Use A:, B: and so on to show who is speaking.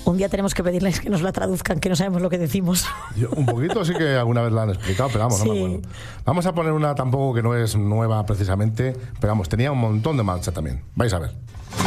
A: Un día tenemos que pedirles que nos la traduzcan, que no sabemos lo que decimos.
B: Yo, un poquito sí que alguna vez la han explicado, pero vamos,
A: Sí.
B: no me acuerdo. Vamos a poner una tampoco que no es nueva precisamente, pero vamos, tenía un montón de marcha también. Vais a ver.